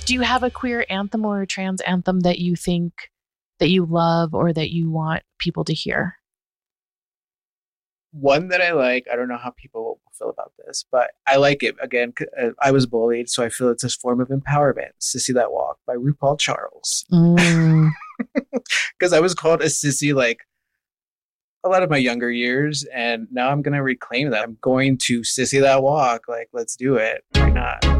Do you have a queer anthem or a trans anthem that you think that you love or that you want people to hear? One that I like, I don't know how people will feel about this, but I like it. Again, I was bullied, so I feel it's a form of empowerment. Sissy That Walk by RuPaul Charles. Mm. Because I was called a sissy like a lot of my younger years, and now I'm going to reclaim that. I'm going to sissy that walk. Like, let's do it. Why not?